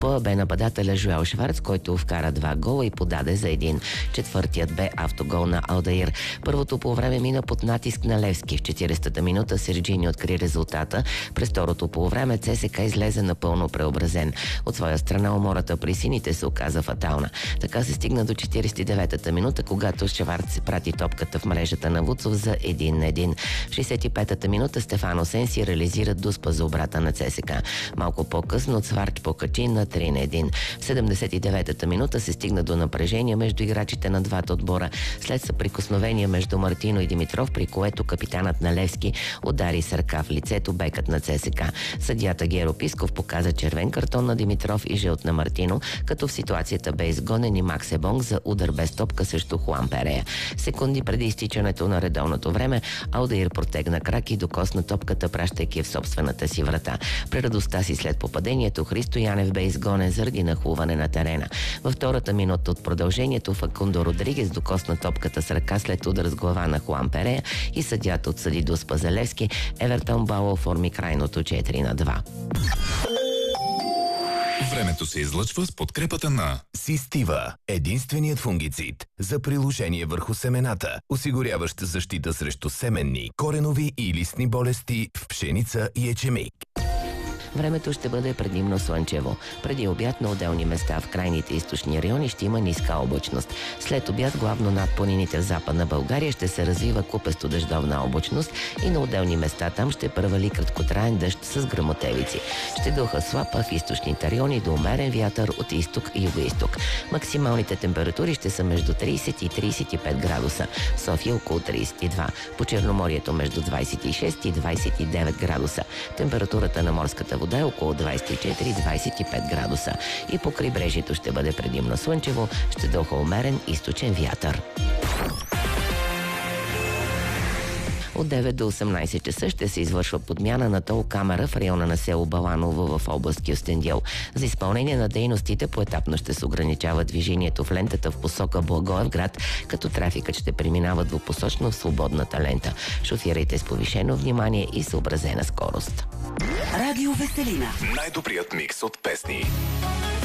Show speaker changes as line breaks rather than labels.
бе нападателя Жуел Шварц, който вкара 2 гола и подаде за един. Четвъртият бе автогол на Алдаир. Първото полувреме мина под натиск на Левски. В 40-та минута Серджини откри резултата. През второто полувреме ЦСКА излезе напълно преобразен. От своя страна умората при сините се оказа фатална. Така се стигна до 49-та минута, когато Шварц прати топката в мрежата на Вуцов за 1-1. В 65-та минута Стефано Сенси реализира дуспа за обрата на ЦСКА. Малко по-късно Цварч покачи на 3-1. В 79-та минута се стигна до напрежение между играчите на двата отбора след съприкосновение между Мартино и Димитров, при което капитанът на Левски удари с ръка в лицето бекът на ЦСКА. Съдията Геро Писков показа червен картон на Димитров и жълт на Мартино, като в ситуацията бе изгонен и Макс Ебонг за удар без топка срещу Хуан Перея. Секунди преди изтичането на редовното време Алдаир протегна крак и докосна топката, пращайки в собствената си врата. При радостта си след попадението Христо Янев бе изгонен заради нахлуване на терена. Във втората минута от продължението Факундо Родригес докосна топката с ръка след удар с глава на Хуан Перея и съдията отсъди дуспа за Левски. Евертон Бало оформи крайното 4-2.
Времето се излъчва с подкрепата на
Систива – единственият фунгицид за приложение върху семената, осигуряващ защита срещу семенни, коренови и листни болести в пшеница и ечемик.
Времето ще бъде предимно слънчево. Преди обяд на отделни места в крайните източни райони ще има ниска облачност. След обяд главно над планините в Западна България ще се развива купесто дъждовна облачност и на отделни места там ще превали краткотраен дъжд с гръмотевици. Ще духа слаб, а в източните райони до умерен вятър от изток и югоизток. Максималните температури ще са между 30 и 35 градуса. В София около 32. По Черноморието между 26 и 29 градуса. Температурата на морската вода е около 24-25 градуса. И по крайбрежието ще бъде предимно слънчево, ще духа умерен източен вятър. От 9 до 18 часа ще се извършва подмяна на тол камера в района на село Баланово в област Кюстендил. За изпълнение на дейностите поетапно ще се ограничава движението в лентата в посока Благоевград, като трафикът ще преминава двупосочно в свободната лента. Шофирайте с повишено внимание и съобразена скорост.
Радио Веселина.
най-добрият микс от песни.